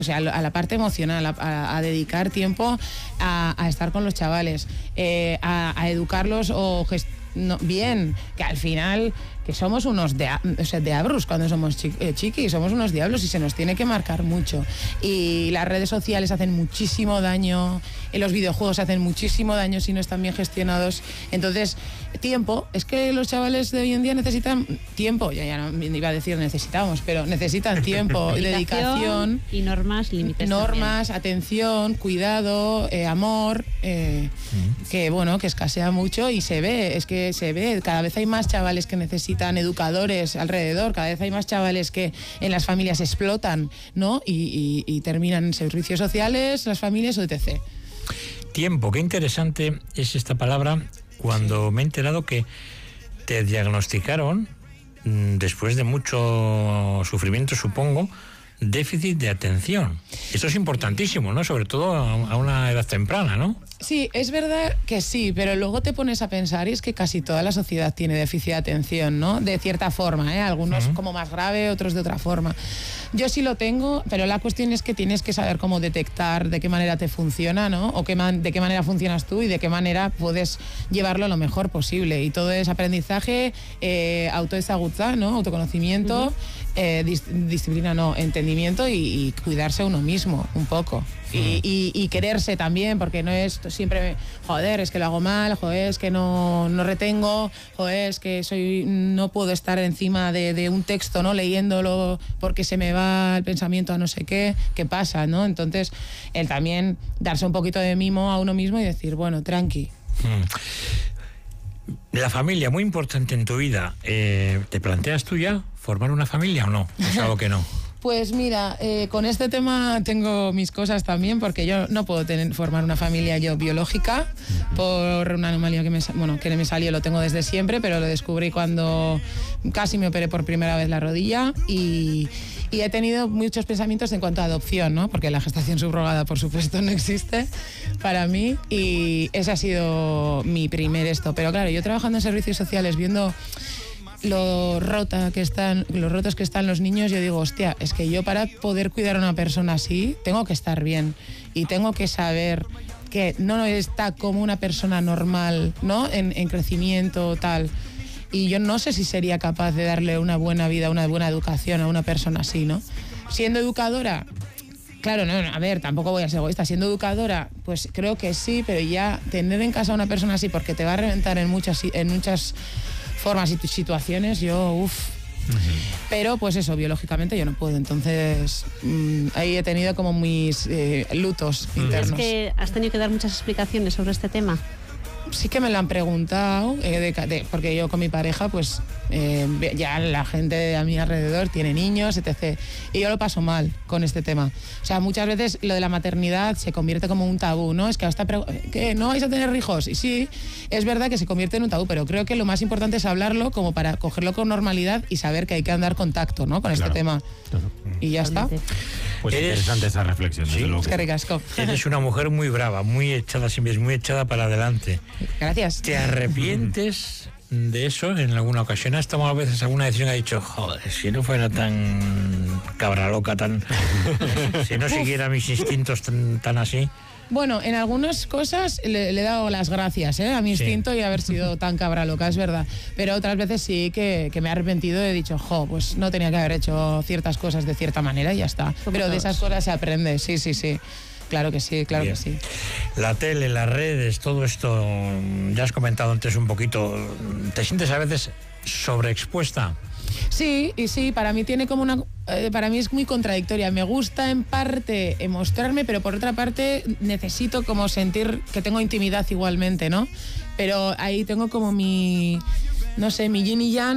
O sea, a la parte emocional, a dedicar tiempo a estar con los chavales, a educarlos bien, que al final que somos unos diablos cuando somos chiquis, somos unos diablos y se nos tiene que marcar mucho. Y las redes sociales hacen muchísimo daño, los videojuegos hacen muchísimo daño si no están bien gestionados. Entonces, tiempo, es que los chavales de hoy en día necesitan tiempo, ya no iba a decir necesitamos, pero necesitan tiempo, dedicación. Y normas, límites. Normas, también. Atención, cuidado, amor, que bueno, que escasea mucho y se ve, cada vez hay más chavales que necesitan educadores alrededor, cada vez hay más chavales que en las familias explotan, ¿no? Y terminan en servicios sociales, las familias, etc. Tiempo, qué interesante es esta palabra cuando me he enterado que te diagnosticaron, después de mucho sufrimiento, supongo, déficit de atención. Esto es importantísimo, ¿no? Sobre todo a una edad temprana, ¿no? Sí, es verdad que sí, pero luego te pones a pensar y es que casi toda la sociedad tiene déficit de atención, ¿no? De cierta forma, ¿eh? Algunos como más grave, otros de otra forma. Yo sí lo tengo, pero la cuestión es que tienes que saber cómo detectar de qué manera te funciona, ¿no? O de qué manera funcionas tú y de qué manera puedes llevarlo lo mejor posible. Y todo es aprendizaje, autoesagutza, ¿no? Autoconocimiento, disciplina, no, entendimiento y cuidarse a uno mismo un poco. Y quererse también, porque no es siempre, joder, es que lo hago mal, joder, es que no retengo, joder, es que no puedo estar encima de un texto, ¿no? Leyéndolo porque se me va el pensamiento a no sé qué pasa, ¿no? Entonces, el también darse un poquito de mimo a uno mismo y decir, bueno, tranqui. La familia, muy importante en tu vida. ¿Te planteas tú ya formar una familia o no? ¿Es algo que no? Pues mira, con este tema tengo mis cosas también, porque yo no puedo formar una familia yo biológica por una anomalía que me salió, lo tengo desde siempre, pero lo descubrí cuando casi me operé por primera vez la rodilla y he tenido muchos pensamientos en cuanto a adopción, ¿no? Porque la gestación subrogada, por supuesto, no existe para mí y ese ha sido mi primer esto. Pero claro, yo trabajando en servicios sociales, viendo lo rotos que están los niños, yo digo, hostia, es que yo para poder cuidar a una persona así tengo que estar bien y tengo que saber que no está como una persona normal, ¿no? En crecimiento, tal. Y yo no sé si sería capaz de darle una buena vida, una buena educación a una persona así, ¿no? Siendo educadora, claro, no, a ver, tampoco voy a ser egoísta. Siendo educadora, pues creo que sí, pero ya tener en casa a una persona así, porque te va a reventar en muchas formas y situaciones, pero pues eso, biológicamente yo no puedo, entonces ahí he tenido como mis lutos internos. ¿Es que has tenido que dar muchas explicaciones sobre este tema? Sí que me lo han preguntado, porque yo con mi pareja, pues ya la gente a mi alrededor tiene niños, etc. Y yo lo paso mal con este tema. O sea, muchas veces lo de la maternidad se convierte como un tabú, ¿no? Es que hasta ¿qué? ¿No vais a tener hijos? Y sí, es verdad que se convierte en un tabú, pero creo que lo más importante es hablarlo como para cogerlo con normalidad y saber que hay que andar contacto, ¿no? Con este tema. Claro. Y ya está. Pues interesante esa reflexión. Sí, es que ricasco. Eres una mujer muy brava, muy echada, siempre es muy echada para adelante. Gracias. ¿Te arrepientes de eso en alguna ocasión? ¿Has tomado a veces alguna decisión que ha dicho, joder, si no fuera tan cabra loca, si no siguiera mis instintos tan así? Bueno, en algunas cosas le he dado las gracias a mi instinto y haber sido tan cabra loca, es verdad. Pero otras veces sí que me he arrepentido y he dicho, pues no tenía que haber hecho ciertas cosas de cierta manera y ya está. Pero de esas cosas se aprende, sí. Claro que sí, claro. Bien. Que sí. La tele, las redes, todo esto, ya has comentado antes un poquito, ¿te sientes a veces sobreexpuesta? Sí, para mí tiene como para mí es muy contradictoria. Me gusta en parte mostrarme, pero por otra parte necesito como sentir que tengo intimidad igualmente, ¿no? Pero ahí tengo como mi yin y yang.